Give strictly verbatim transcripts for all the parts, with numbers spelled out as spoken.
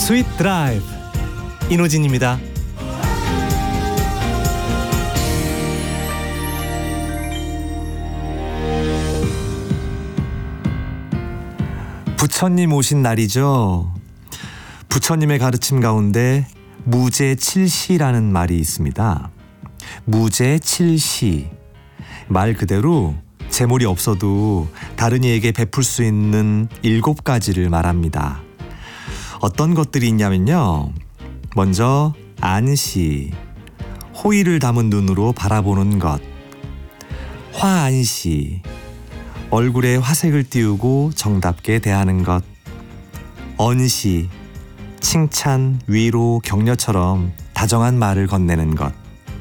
스윗 드라이브 이노진입니다. 부처님 오신 날이죠. 부처님의 가르침 가운데 무제칠시라는 말이 있습니다. 무제칠시, 말 그대로 재물이 없어도 다른 이에게 베풀 수 있는 일곱 가지를 말합니다. 어떤 것들이 있냐면요, 먼저 안시, 호의를 담은 눈으로 바라보는 것. 화안시, 얼굴에 화색을 띄우고 정답게 대하는 것. 언시, 칭찬, 위로, 격려처럼 다정한 말을 건네는 것.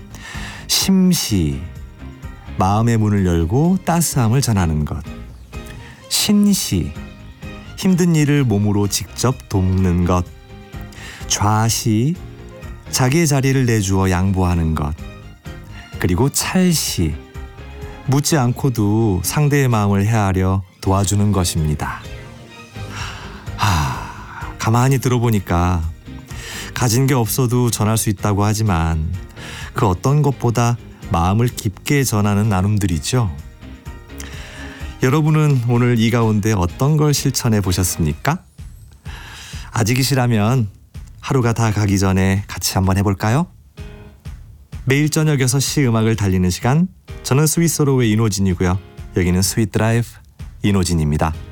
심시, 마음의 문을 열고 따스함을 전하는 것. 신시, 힘든 일을 몸으로 직접 돕는 것. 좌시, 자기의 자리를 내주어 양보하는 것. 그리고 찰시, 묻지 않고도 상대의 마음을 헤아려 도와주는 것입니다. 하, 가만히 들어보니까 가진 게 없어도 전할 수 있다고 하지만 그 어떤 것보다 마음을 깊게 전하는 나눔들이죠. 여러분은 오늘 이 가운데 어떤 걸 실천해 보셨습니까? 아직이시라면 하루가 다 가기 전에 같이 한번 해볼까요? 매일 저녁 여섯 시 음악을 달리는 시간, 저는 스윗소로우의 이노진이고요. 여기는 스윗 드라이브 이노진입니다.